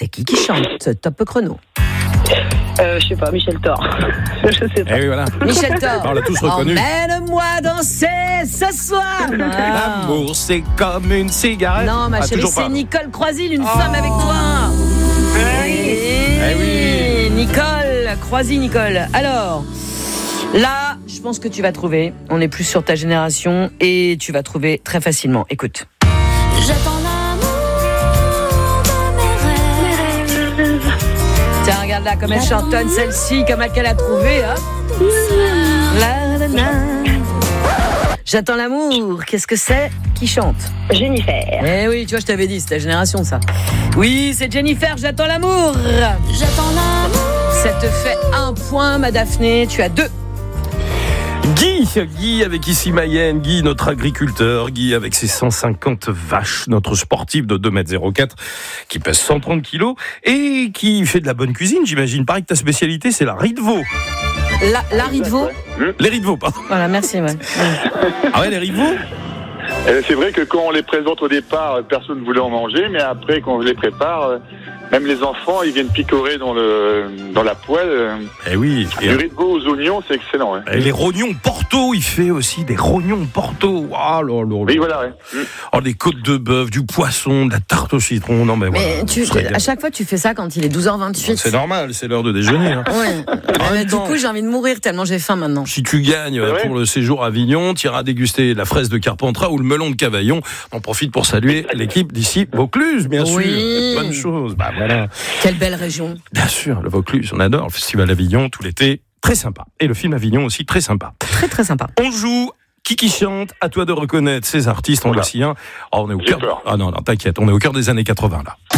qui chante. Top chrono. Je sais pas, Michel Thor. Je sais pas. Eh oui, voilà. Michel Thor. On l'a tous reconnu. Emmène-moi danser ce soir. Ah. L'amour, c'est comme une cigarette. Non, ma chérie, toujours c'est pas. Nicole Croisille, une femme avec toi. Eh oui. Nicole, Croisille, Nicole. Alors, là, je pense que tu vas trouver. On est plus sur ta génération et tu vas trouver très facilement. Écoute. J'attends l'amour de mes rêves. Tiens, regarde là, comme elle chantonne celle-ci, comme elle a trouvé. Hein. J'attends l'amour. Qu'est-ce que c'est qui chante? Jennifer. Eh oui, tu vois, je t'avais dit, c'est ta génération, ça. Oui, c'est Jennifer, j'attends l'amour. J'attends l'amour. Ça te fait 1 point, ma Daphné. Tu as 2. Guy avec ici Mayenne, Guy notre agriculteur, Guy avec ses 150 vaches, notre sportif de 2,04 m qui pèse 130 kilos et qui fait de la bonne cuisine, j'imagine. Pareil que ta spécialité, c'est la riz de veau. La riz de veau. Les riz de veau, pardon. Voilà, merci. Ouais. Ah ouais, les riz de veau. C'est vrai que quand on les présente au départ, personne ne voulait en manger, mais après, quand on les prépare, même les enfants, ils viennent picorer dans la poêle. Eh oui. Du riz de veau aux oignons, c'est excellent. Ouais. Et les rognons Porto, il fait aussi des rognons Porto. Oh, là, là, Oui, voilà. Ouais. oh, des côtes de bœuf, du poisson, de la tarte au citron. Non, mais voilà. Mais à chaque fois, tu fais ça quand il est 12h28. C'est normal, c'est l'heure de déjeuner. Hein. Ouais. Mais du coup, j'ai envie de mourir tellement j'ai faim maintenant. Si tu gagnes pour le séjour à Avignon, tu iras déguster la fraise de Carpentras ou le melon de Cavaillon. On profite pour saluer l'équipe d'ici Vaucluse, bien sûr. Bonne chose. Bah voilà. Quelle belle région. Bien sûr, le Vaucluse, on adore. Le festival Avignon tout l'été, très sympa. Et le film Avignon aussi, très sympa. Très très sympa. On joue. Qui chante? À toi de reconnaître ces artistes. On le sien. Oh, on est au cœur. Ah non, t'inquiète, on est au cœur des années 80 là.